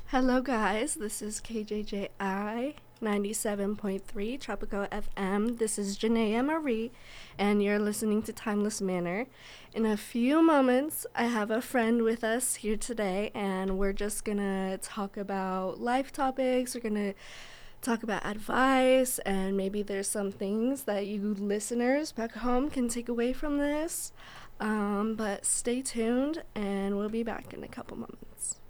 Hello, guys. This is KJJI 97.3 Tropico FM. This is Janaea Marie, and you're listening to Timeless Manner. In a few moments, I have a friend with us here today, and we're just gonna talk about life topics. We're gonna talk about advice, and maybe there's some things that you listeners back home can take away from this. But stay tuned, and we'll be back in a couple moments.